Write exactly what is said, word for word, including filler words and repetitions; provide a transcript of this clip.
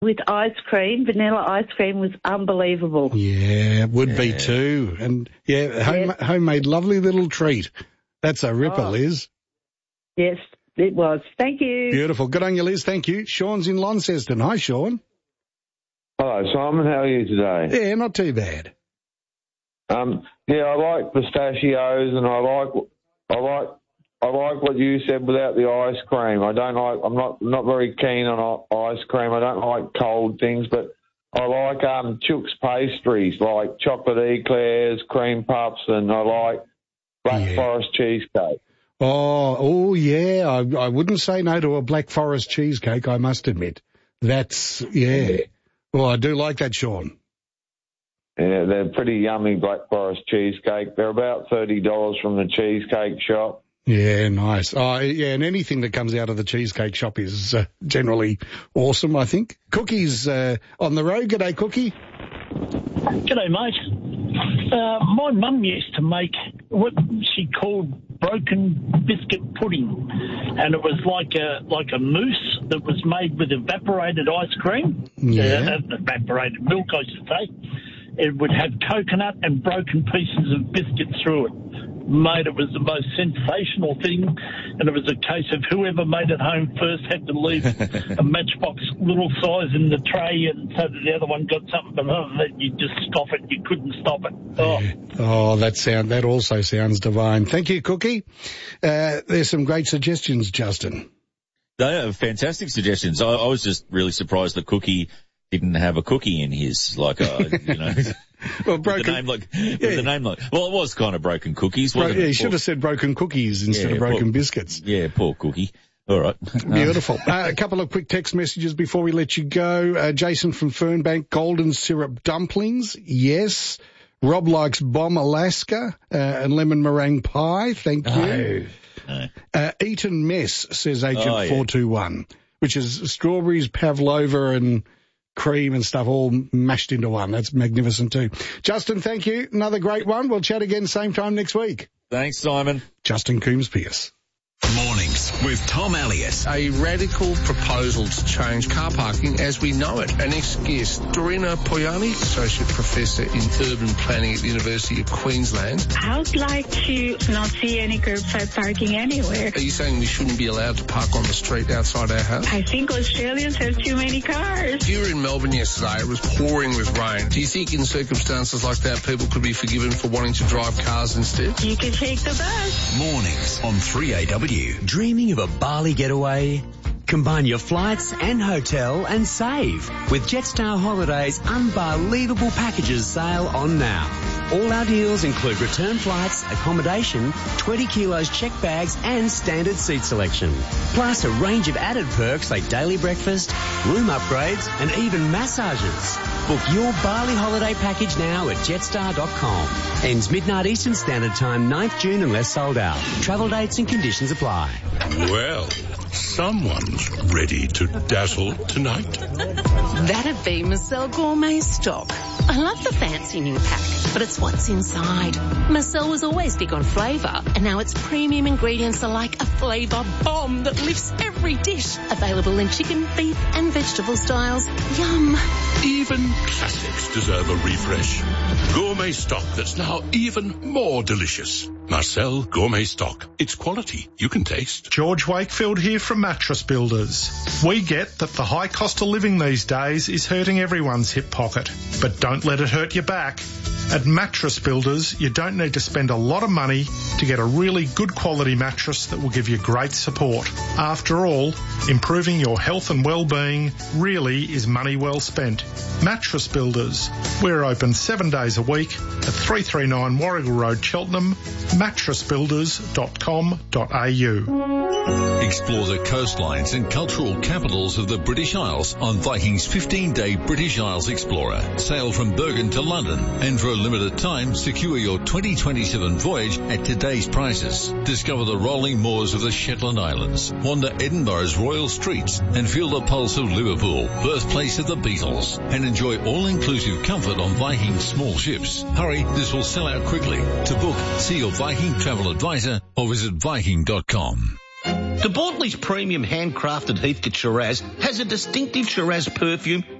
with ice cream. Vanilla ice cream was unbelievable. Yeah, it would Yeah. be too. And, yeah, home, Yes. homemade lovely little treat. That's a ripper, Oh. Liz. Yes, it was. Thank you. Beautiful. Good on you, Liz. Thank you. Sean's in Launceston. Hi, Sean. Hello, Simon. How are you today? Yeah, not too bad. Um, yeah, I like pistachios, and I like, I like, I like what you said without the ice cream. I don't like. I'm not not very keen on ice cream. I don't like cold things, but I like um Chook's pastries, like chocolate eclairs, cream puffs, and I like Black Yeah. Forest cheesecake. Oh, oh yeah. I, I wouldn't say no to a Black Forest cheesecake, I must admit. That's, yeah. Well, I do like that, Sean. Yeah, they're pretty yummy, Black Forest cheesecake. They're about thirty dollars from the cheesecake shop. Yeah, nice. Oh, yeah, and anything that comes out of the cheesecake shop is uh, generally awesome, I think. Cookie's uh, on the road. G'day, Cookie. G'day, mate. Uh, my mum used to make what she called broken biscuit pudding, and it was like a like a mousse that was made with evaporated ice cream, Yeah. uh, evaporated milk, I should say. It would have coconut and broken pieces of biscuit through it. Mate, it was the most sensational thing, and it was a case of whoever made it home first had to leave a matchbox little size in the tray, and so that the other one got something, but other than that, you just scoff it. You couldn't stop it. Oh. Oh, that sound that also sounds divine. Thank you, Cookie. Uh, there's some great suggestions, Justin. They are fantastic suggestions. I, I was just really surprised that Cookie didn't have a cookie in his, like, uh, you know, Well, with broken. the name like, Yeah. with the name like, well, it was kind of broken cookies, Bro, wasn't yeah, it? you should have said broken cookies instead Yeah, of broken poor- biscuits. Yeah, poor Cookie. All right. Beautiful. Uh, a couple of quick text messages before we let you go. Uh, Jason from Fernbank, golden syrup dumplings. Yes. Rob likes bomb Alaska uh, and lemon meringue pie. Thank you. No. Uh, Eton Mess, says Agent Oh, yeah. four two one, which is strawberries, pavlova and cream and stuff all mashed into one. That's magnificent too. Justin, thank you. Another great one. We'll chat again same time next week. Thanks, Simon. Justin Coombs-Pierce. Mornings with Tom Elliott. A radical proposal to change car parking as we know it. Our next guest, Dorina Poyani, Associate Professor in Urban Planning at the University of Queensland. I would like to not see any curbside parking anywhere. Are you saying we shouldn't be allowed to park on the street outside our house? I think Australians have too many cars. You were in Melbourne yesterday. It was pouring with rain. Do you think in circumstances like that people could be forgiven for wanting to drive cars instead? You can take the bus. Mornings on three A W. Dreaming of a Bali getaway? Combine your flights and hotel and save with Jetstar Holidays' unbelievable packages sale on now. All our deals include return flights, accommodation, twenty kilos check bags and standard seat selection. Plus a range of added perks like daily breakfast, room upgrades and even massages. Book your Bali holiday package now at jetstar dot com. Ends midnight Eastern Standard Time, ninth June unless sold out. Travel dates and conditions apply. Well, someone's ready to dazzle tonight. That'd be Marcel Gourmet Stock. I love the fancy new pack, but it's what's inside. Marcel was always big on flavour, and now its premium ingredients are like a flavour bomb that lifts every dish. Available in chicken, beef and vegetable styles. Yum. Even classics deserve a refresh. Gourmet stock that's now even more delicious. Marcel Gourmet Stock. It's quality you can taste. George Wakefield here from Mattress Builders. We get that the high cost of living these days is hurting everyone's hip pocket, but don't let it hurt your back. At Mattress Builders, you don't need to spend a lot of money to get a really good quality mattress that will give you great support. After all, improving your health and well-being really is money well spent. Mattress Builders. We're open seven days a week at three thirty-nine Warrigal Road, Cheltenham, mattress builders dot com dot a u. Explore the coastlines and cultural capitals of the British Isles on Viking's fifteen-day British Isles Explorer. Sail from Bergen to London, and for a limited time, secure your twenty twenty-seven voyage at today's prices. Discover the rolling moors of the Shetland Islands, wander Edinburgh's royal streets, and feel the pulse of Liverpool, birthplace of the Beatles, and enjoy all-inclusive comfort on Viking's small ships. Hurry, this will sell out quickly. To book, see your Viking travel advisor or visit viking dot com. De Bortley's premium handcrafted Heathcote Shiraz has a distinctive Shiraz perfume